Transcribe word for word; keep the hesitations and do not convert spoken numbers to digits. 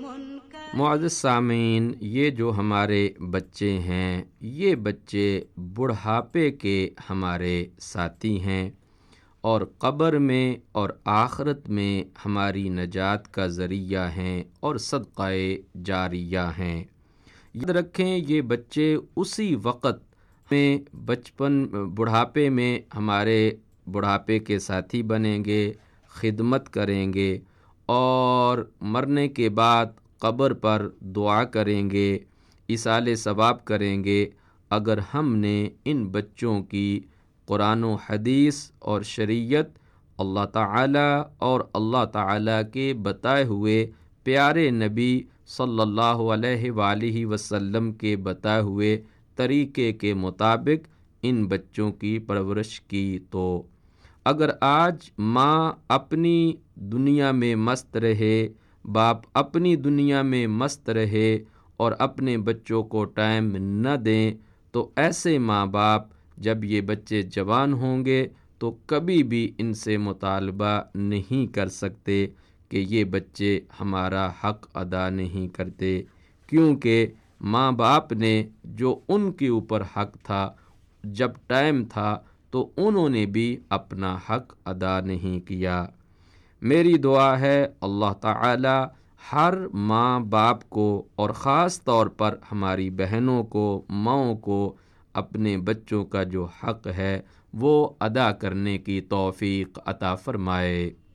معزز سامعین، یہ جو ہمارے بچے ہیں، یہ بچے بڑھاپے کے ہمارے ساتھی ہیں، اور قبر میں اور آخرت میں ہماری نجات کا ذریعہ ہیں اور صدقہ جاریہ ہیں۔ یاد رکھیں، یہ بچے اسی وقت میں بچپن بڑھاپے میں ہمارے بڑھاپے کے ساتھی بنیں گے، خدمت کریں گے، اور مرنے کے بعد قبر پر دعا کریں گے، ایصال ثواب کریں گے، اگر ہم نے ان بچوں کی قرآن و حدیث اور شریعت، اللہ تعالیٰ اور اللہ تعالیٰ کے بتائے ہوئے پیارے نبی صلی اللہ علیہ وآلہ وسلم کے بتائے ہوئے طریقے کے مطابق ان بچوں کی پرورش کی۔ تو اگر آج ماں اپنی دنیا میں مست رہے، باپ اپنی دنیا میں مست رہے اور اپنے بچوں کو ٹائم نہ دیں، تو ایسے ماں باپ جب یہ بچے جوان ہوں گے تو کبھی بھی ان سے مطالبہ نہیں کر سکتے کہ یہ بچے ہمارا حق ادا نہیں کرتے، کیونکہ ماں باپ نے جو ان کے اوپر حق تھا، جب ٹائم تھا تو انہوں نے بھی اپنا حق ادا نہیں کیا۔ میری دعا ہے اللہ تعالی ہر ماں باپ کو، اور خاص طور پر ہماری بہنوں کو، ماؤں کو، اپنے بچوں کا جو حق ہے وہ ادا کرنے کی توفیق عطا فرمائے۔